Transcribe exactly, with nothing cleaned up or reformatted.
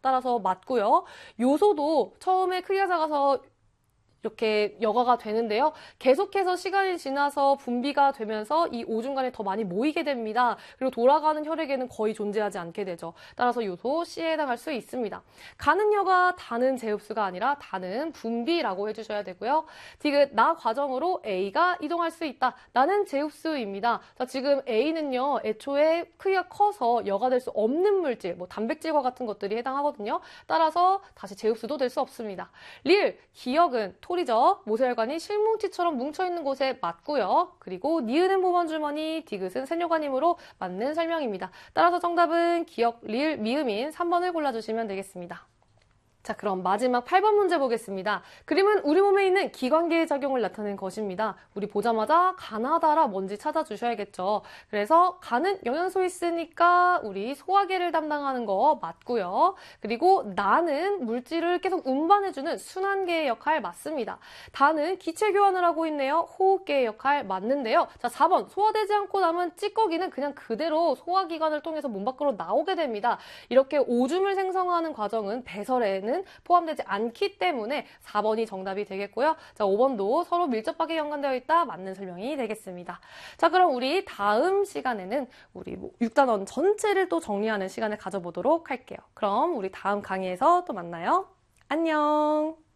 따라서 맞고요. 요소도 처음에 크기가 작아서 이렇게 여과가 되는데요. 계속해서 시간이 지나서 분비가 되면서 이 오중간에 더 많이 모이게 됩니다. 그리고 돌아가는 혈액에는 거의 존재하지 않게 되죠. 따라서 요소 C에 해당할 수 있습니다. 가는 여가 다는 제흡수가 아니라 다는 분비라고 해주셔야 되고요. 디귿 나 과정으로 A가 이동할 수 있다. 나는 제흡수입니다. 자, 지금 A는요. 애초에 크기가 커서 여가 될 수 없는 물질, 뭐 단백질과 같은 것들이 해당하거든요. 따라서 다시 제흡수도 될 수 없습니다. 리을, 기역은 톨이죠. 모세혈관이 실뭉치처럼 뭉쳐있는 곳에 맞고요. 그리고 니은은 보건주머니, 디귿은 세뇨관이므로 맞는 설명입니다. 따라서 정답은 기역, 리을, 미음인 삼 번을 골라주시면 되겠습니다. 자, 그럼 마지막 팔 번 문제 보겠습니다. 그림은 우리 몸에 있는 기관계의 작용을 나타낸 것입니다. 우리 보자마자 간하다라 뭔지 찾아주셔야겠죠. 그래서 간은 영양소 있으니까 우리 소화계를 담당하는 거 맞고요. 그리고 나는 물질을 계속 운반해주는 순환계의 역할 맞습니다. 다는 기체 교환을 하고 있네요. 호흡계의 역할 맞는데요. 자, 사 번 소화되지 않고 남은 찌꺼기는 그냥 그대로 소화기관을 통해서 몸 밖으로 나오게 됩니다. 이렇게 오줌을 생성하는 과정은 배설에는 포함되지 않기 때문에 사 번이 정답이 되겠고요. 자, 오 번도 서로 밀접하게 연관되어 있다. 맞는 설명이 되겠습니다. 자, 그럼 우리 다음 시간에는 우리 뭐 육 단원 전체를 또 정리하는 시간을 가져보도록 할게요. 그럼 우리 다음 강의에서 또 만나요. 안녕!